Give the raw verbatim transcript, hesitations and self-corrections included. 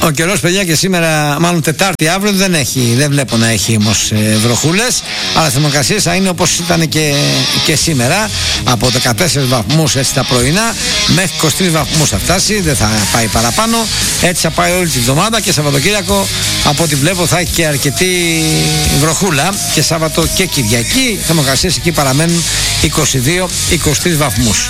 Ο καιρός, παιδιά, και σήμερα, μάλλον Τετάρτη αύριο, δεν έχει, δεν βλέπω να έχει όμως ε, βροχούλες, αλλά θερμοκρασίες θα είναι όπως ήταν και, και σήμερα, από δεκατέσσερις βαθμούς έτσι τα πρωινά μέχρι είκοσι τρεις βαθμούς θα φτάσει, δεν θα πάει παραπάνω. Έτσι θα πάει όλη τη βδομάδα και Σαββατοκύριακο, από ό,τι βλέπω, θα έχει και αρκετή βροχούλα, και Σάββατο και Κυριακή θερμοκρασίες εκεί παραμένουν είκοσι δύο με είκοσι τρεις βαθμούς.